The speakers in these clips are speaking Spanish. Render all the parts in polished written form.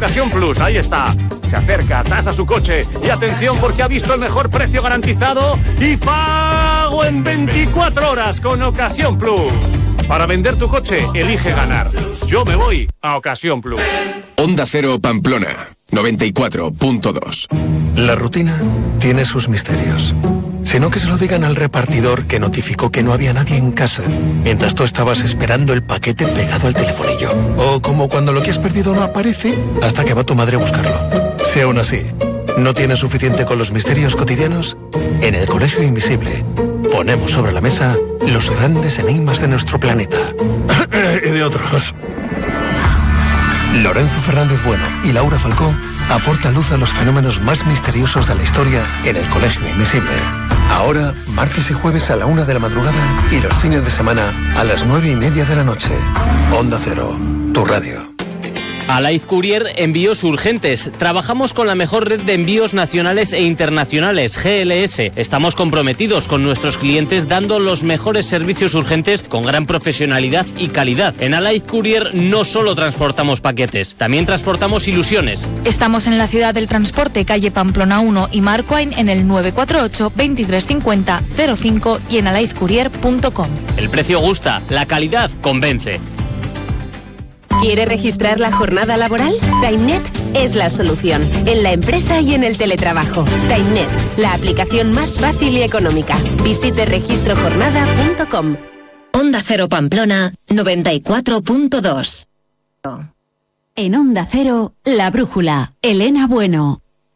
Ocasión Plus, ahí está. Se acerca, tasa su coche y atención porque ha visto el mejor precio garantizado y pago en 24 horas con Ocasión Plus. Para vender tu coche, elige ganar. Yo me voy a Ocasión Plus. Onda Cero Pamplona, 94.2. La rutina tiene sus misterios. Si no, que se lo digan al repartidor que notificó que no había nadie en casa mientras tú estabas esperando el paquete pegado al telefonillo. O como cuando lo que has perdido no aparece hasta que va tu madre a buscarlo. Si aún así no tienes suficiente con los misterios cotidianos, en el Colegio Invisible ponemos sobre la mesa los grandes enigmas de nuestro planeta. Y de otros. Lorenzo Fernández Bueno y Laura Falcó aportan luz a los fenómenos más misteriosos de la historia en el Colegio Invisible. Ahora, martes y jueves a la 1 de la madrugada y los fines de semana a las 9:30 de la noche. Onda Cero, tu radio. Alight Courier, envíos urgentes. Trabajamos con la mejor red de envíos nacionales e internacionales, GLS. Estamos comprometidos con nuestros clientes dando los mejores servicios urgentes con gran profesionalidad y calidad. En Alight Courier no solo transportamos paquetes, también transportamos ilusiones. Estamos en la ciudad del transporte, calle Pamplona 1 y Marquine en el 948 2350 05 y en alightcourier.com. El precio gusta, la calidad convence. ¿Quiere registrar la jornada laboral? TimeNet es la solución, en la empresa y en el teletrabajo. TimeNet, la aplicación más fácil y económica. Visite registrojornada.com. Onda Cero Pamplona, 94.2. En Onda Cero, La Brújula, Elena Bueno.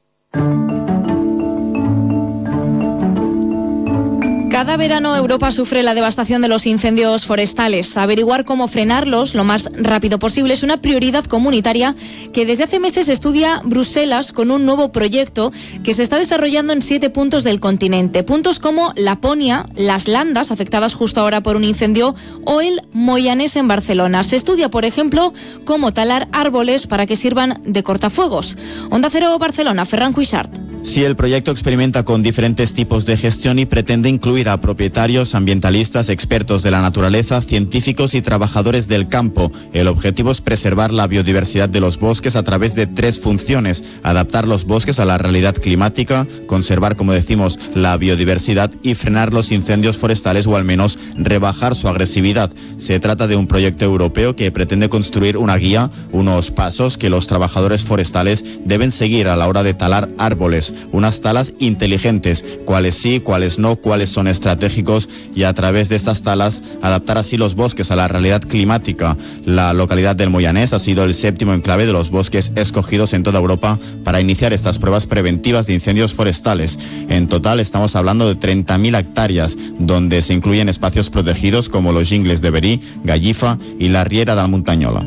Cada verano Europa sufre la devastación de los incendios forestales. Averiguar cómo frenarlos lo más rápido posible es una prioridad comunitaria que desde hace meses estudia Bruselas con un nuevo proyecto que se está desarrollando en 7 puntos del continente. Puntos como Laponia, Las Landas, afectadas justo ahora por un incendio, o el Moianès en Barcelona. Se estudia, por ejemplo, cómo talar árboles para que sirvan de cortafuegos. Onda Cero Barcelona, Ferran Cuixart. Sí, el proyecto experimenta con diferentes tipos de gestión y pretende incluir a propietarios, ambientalistas, expertos de la naturaleza, científicos y trabajadores del campo. El objetivo es preservar la biodiversidad de los bosques a través de 3 funciones: adaptar los bosques a la realidad climática, conservar, como decimos, la biodiversidad y frenar los incendios forestales o al menos rebajar su agresividad. Se trata de un proyecto europeo que pretende construir una guía, unos pasos que los trabajadores forestales deben seguir a la hora de talar árboles. Unas talas inteligentes, cuáles sí, cuáles no, cuáles son estratégicos, y a través de estas talas adaptar así los bosques a la realidad climática. La localidad del Moianès ha sido el 7º enclave de los bosques escogidos en toda Europa para iniciar estas pruebas preventivas de incendios forestales. En total estamos hablando de 30.000 hectáreas, donde se incluyen espacios protegidos como los Jingles de Verí, Gallifa y la Riera de la Muntañola.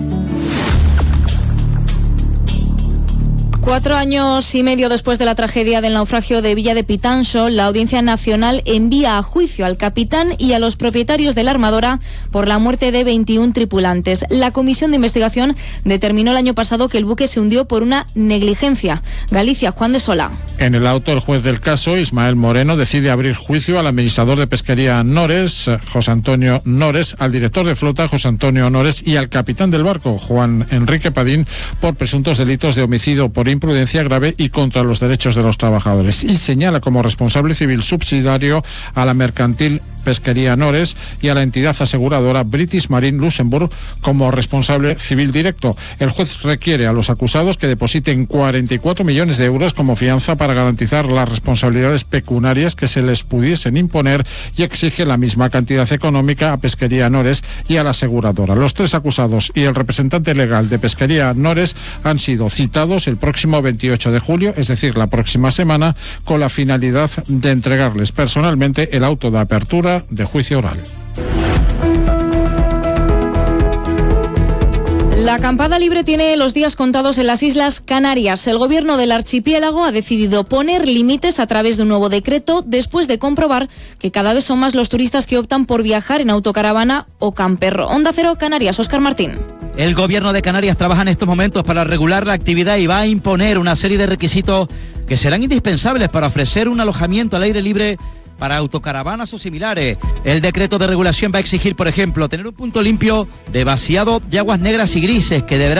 4 años y medio después de la tragedia del naufragio de Villa de Pitanso, la Audiencia Nacional envía a juicio al capitán y a los propietarios de la armadora por la muerte de 21 tripulantes. La comisión de investigación determinó el año pasado que el buque se hundió por una negligencia. Galicia, Juan de Sola. En el auto, el juez del caso, Ismael Moreno, decide abrir juicio al administrador de pesquería Nores, José Antonio Nores, al director de flota, José Antonio Nores, y al capitán del barco, Juan Enrique Padín, por presuntos delitos de homicidio por imprudencia grave y contra los derechos de los trabajadores, y señala como responsable civil subsidiario a la mercantil Pesquería Nores y a la entidad aseguradora British Marine Luxembourg como responsable civil directo. El juez requiere a los acusados que depositen 44 millones de euros como fianza para garantizar las responsabilidades pecuniarias que se les pudiesen imponer, y exige la misma cantidad económica a Pesquería Nores y a la aseguradora. Los 3 acusados y el representante legal de Pesquería Nores han sido citados el próximo 28 de julio, es decir, la próxima semana, con la finalidad de entregarles personalmente el auto de apertura de juicio oral. La acampada libre tiene los días contados en las Islas Canarias. El gobierno del archipiélago ha decidido poner límites a través de un nuevo decreto después de comprobar que cada vez son más los turistas que optan por viajar en autocaravana o camperro. Onda Cero Canarias, Óscar Martín. El gobierno de Canarias trabaja en estos momentos para regular la actividad y va a imponer una serie de requisitos que serán indispensables para ofrecer un alojamiento al aire libre para autocaravanas o similares. El decreto de regulación va a exigir, por ejemplo, tener un punto limpio de vaciado de aguas negras y grises que deberá